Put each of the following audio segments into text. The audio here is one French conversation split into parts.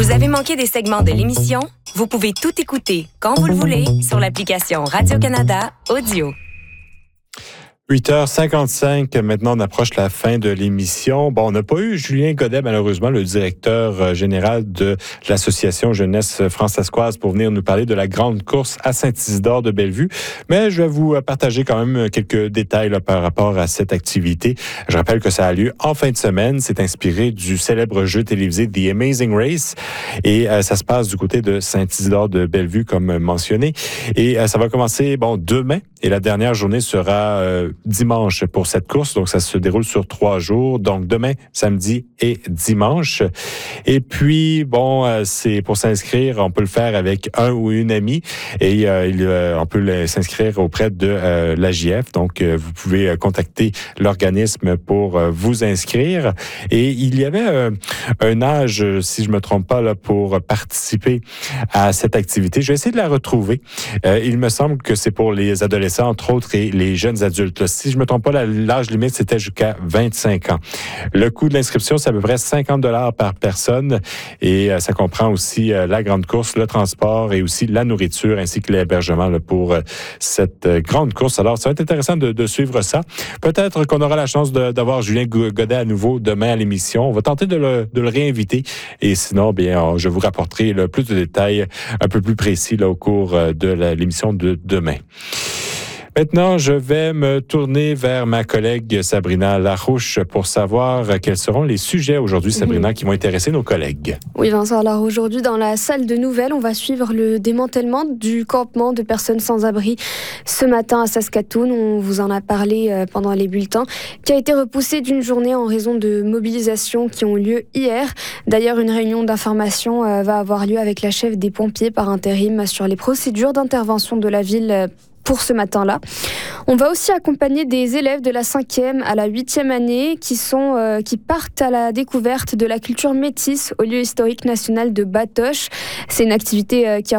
Vous avez manqué des segments de l'émission? Vous pouvez tout écouter quand vous le voulez sur l'application Radio-Canada Audio. 8h55, maintenant on approche la fin de l'émission. Bon, on n'a pas eu Julien Godet, malheureusement, le directeur général de l'Association Jeunesse Francescoise, pour venir nous parler de la grande course à Saint-Isidore de Bellevue. Mais je vais vous partager quand même quelques détails là, par rapport à cette activité. Je rappelle que ça a lieu en fin de semaine. C'est inspiré du célèbre jeu télévisé The Amazing Race. Et ça se passe du côté de Saint-Isidore de Bellevue, comme mentionné. Et ça va commencer demain. Et la dernière journée sera dimanche pour cette course. Donc, ça se déroule sur 3 jours. Donc, demain, samedi et dimanche. Et puis, c'est pour s'inscrire, on peut le faire avec un ou une amie. Et on peut s'inscrire auprès de l'AJF. Donc, vous pouvez contacter l'organisme pour vous inscrire. Et il y avait un âge, si je me trompe pas, là, pour participer à cette activité. Je vais essayer de la retrouver. Il me semble que c'est pour les adolescents, entre autres, et les jeunes adultes. Si je me trompe pas, l'âge limite, c'était jusqu'à 25 ans. Le coût de l'inscription, c'est à peu près 50 $ par personne. Et ça comprend aussi la grande course, le transport et aussi la nourriture ainsi que l'hébergement là, pour cette grande course. Alors, ça va être intéressant de suivre ça. Peut-être qu'on aura la chance d'avoir Julien Godet à nouveau demain à l'émission. On va tenter de le réinviter. Et sinon, je vous rapporterai plus de détails un peu plus précis là, au cours de l'émission de demain. Maintenant, je vais me tourner vers ma collègue Sabrina Larouche pour savoir quels seront les sujets aujourd'hui, Sabrina, qui vont intéresser nos collègues. Oui, Vincent. Alors aujourd'hui, dans la salle de nouvelles, on va suivre le démantèlement du campement de personnes sans abri ce matin à Saskatoon. On vous en a parlé pendant les bulletins, qui a été repoussé d'une journée en raison de mobilisations qui ont lieu hier. D'ailleurs, une réunion d'information va avoir lieu avec la chef des pompiers par intérim sur les procédures d'intervention de la ville pour ce matin-là. On va aussi accompagner des élèves de la 5e à la 8e année qui partent à la découverte de la culture métisse au lieu historique national de Batoche. C'est une activité qui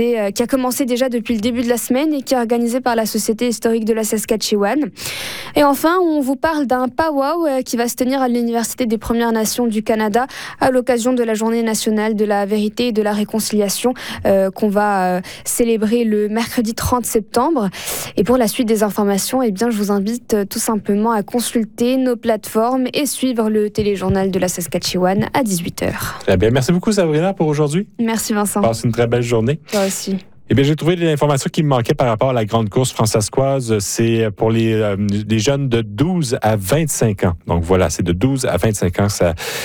a commencé déjà depuis le début de la semaine et qui est organisée par la Société historique de la Saskatchewan. Et enfin, on vous parle d'un powwow qui va se tenir à l'Université des Premières Nations du Canada à l'occasion de la Journée nationale de la vérité et de la réconciliation qu'on va célébrer le mercredi 30 septembre. Et pour la suite des informations, je vous invite tout simplement à consulter nos plateformes et suivre le téléjournal de la Saskatchewan à 18h. Très bien. Merci beaucoup, Sabrina, pour aujourd'hui. Merci, Vincent. Passe une très belle journée. Toi aussi. J'ai trouvé l'information qui me manquait par rapport à la grande course francescoise. C'est pour les jeunes de 12 à 25 ans. Donc voilà, c'est de 12 à 25 ans.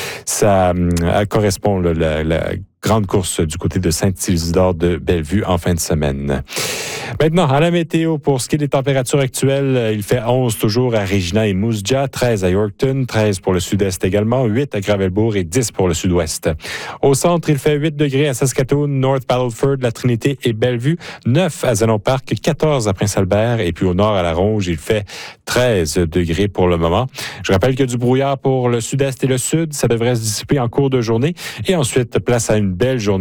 Ça correspond la grande course du côté de Saint-Isidore de Bellevue en fin de semaine. Maintenant, à la météo, pour ce qui est des températures actuelles, il fait 11 toujours à Regina et Moose Jaw, 13 à Yorkton, 13 pour le sud-est également, 8 à Gravelbourg et 10 pour le sud-ouest. Au centre, il fait 8 degrés à Saskatoon, North Battleford, La Trinité et Bellevue, 9 à Zenon Park, 14 à Prince-Albert et puis au nord à La Ronge, il fait 13 degrés pour le moment. Je rappelle qu'il y a du brouillard pour le sud-est et le sud, ça devrait se dissiper en cours de journée et ensuite place à une belle journée